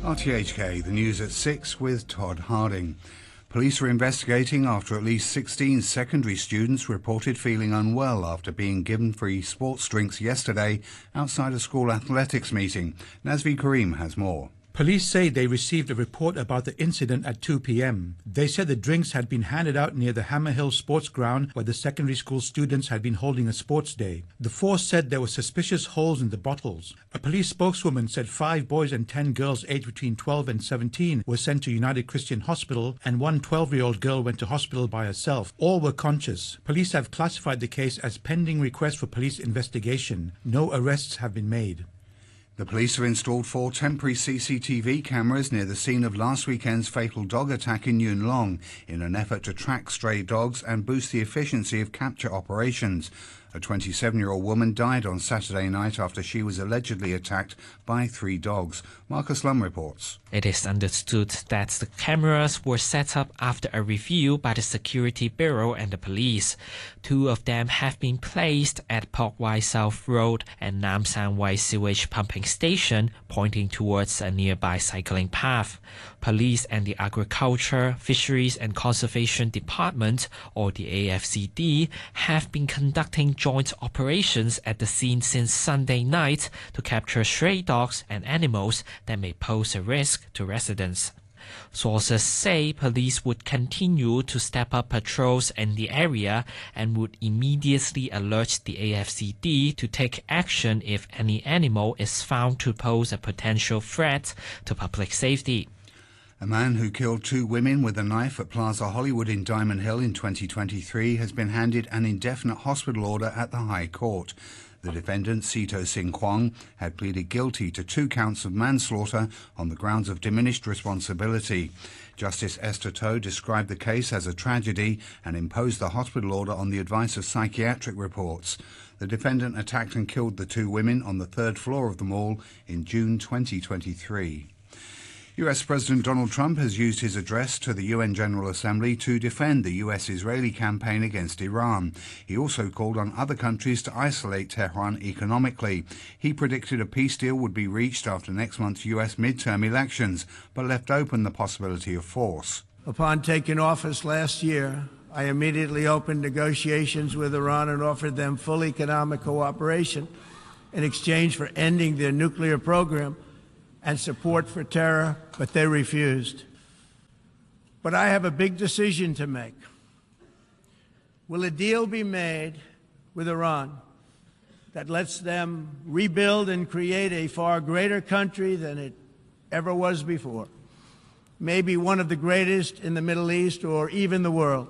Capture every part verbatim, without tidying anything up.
R T H K, the news at six with Todd Harding. Police are investigating after at least sixteen secondary students reported feeling unwell after being given free sports drinks yesterday outside a school athletics meeting. Nazvi Karim has more. Police say they received a report about the incident at two p m They said the drinks had been handed out near the Hammer Hill Sports Ground where the secondary school students had been holding a sports day. The force said there were suspicious holes in the bottles. A police spokeswoman said five boys and ten girls aged between twelve and seventeen were sent to United Christian Hospital and one twelve-year-old girl went to hospital by herself. All were conscious. Police have classified the case as pending request for police investigation. No arrests have been made. The police have installed four temporary C C T V cameras near the scene of last weekend's fatal dog attack in Yuen Long in an effort to track stray dogs and boost the efficiency of capture operations. A twenty-seven-year-old woman died on Saturday night after she was allegedly attacked by three dogs. Marcus Lum reports. It is understood that the cameras were set up after a review by the Security Bureau and the police. Two of them have been placed at Pok Wai South Road and Nam San Wai Sewage Pumping Station, pointing towards a nearby cycling path. Police and the Agriculture, Fisheries and Conservation Department, or the A F C D, have been conducting joint operations at the scene since Sunday night to capture stray dogs and animals that may pose a risk to residents. Sources say police would continue to step up patrols in the area and would immediately alert the A F C D to take action if any animal is found to pose a potential threat to public safety. A man who killed two women with a knife at Plaza Hollywood in Diamond Hill in twenty twenty-three has been handed an indefinite hospital order at the High Court. The defendant, Sito Sing Kwong, had pleaded guilty to two counts of manslaughter on the grounds of diminished responsibility. Justice Esther To described the case as a tragedy and imposed the hospital order on the advice of psychiatric reports. The defendant attacked and killed the two women on the third floor of the mall in June twenty twenty-three. U S President Donald Trump has used his address to the U N General Assembly to defend the U S-Israeli campaign against Iran. He also called on other countries to isolate Tehran economically. He predicted a peace deal would be reached after next month's U S midterm elections, but left open the possibility of force. Upon taking office last year, I immediately opened negotiations with Iran and offered them full economic cooperation in exchange for ending their nuclear program and support for terror, but they refused. But I have a big decision to make. Will a deal be made with Iran that lets them rebuild and create a far greater country than it ever was before? Maybe one of the greatest in the Middle East or even the world?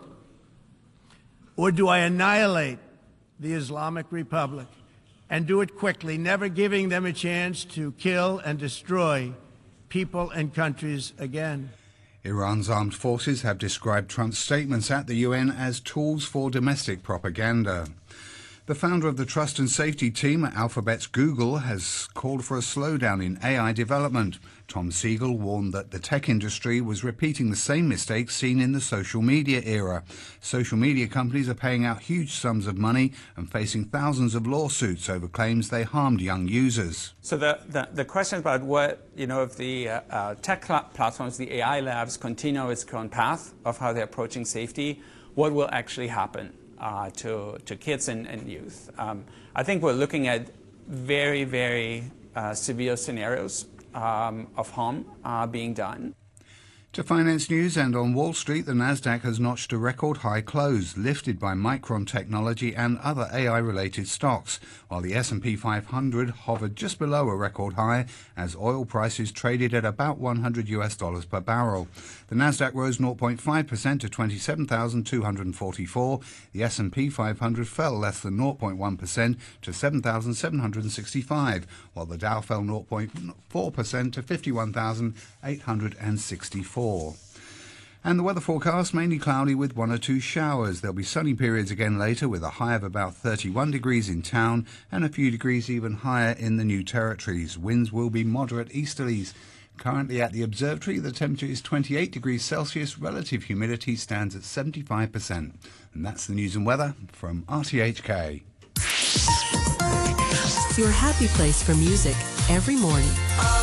Or do I annihilate the Islamic Republic and do it quickly, never giving them a chance to kill and destroy people and countries again? Iran's armed forces have described Trump's statements at the U N as tools for domestic propaganda. The founder of the Trust and Safety team at Alphabet's Google has called for a slowdown in A I development. Tom Siegel warned that the tech industry was repeating the same mistakes seen in the social media era. Social media companies are paying out huge sums of money and facing thousands of lawsuits over claims they harmed young users. So the, the, the question about what, you know, if the uh, uh, tech platforms, the A I labs continue its current path of how they're approaching safety, what will actually happen uh, to, to kids and, and youth? Um, I think we're looking at very, very uh, severe scenarios Um, of harm uh, being done. To finance news, and on Wall Street, the Nasdaq has notched a record high close, lifted by Micron Technology and other A I-related stocks, while the S and P five hundred hovered just below a record high as oil prices traded at about one hundred U S dollars per barrel. The Nasdaq rose zero point five percent to twenty-seven thousand two hundred forty-four. The S and P five hundred fell less than zero point one percent to seven thousand seven hundred sixty-five, while the Dow fell zero point four percent to fifty-one thousand eight hundred sixty-four. And the weather forecast, mainly cloudy with one or two showers. There'll be sunny periods again later with a high of about thirty-one degrees in town and a few degrees even higher in the New Territories. Winds will be moderate easterlies. Currently at the observatory, the temperature is twenty-eight degrees Celsius. Relative humidity stands at seventy-five percent. And that's the news and weather from R T H K. Your happy place for music every morning.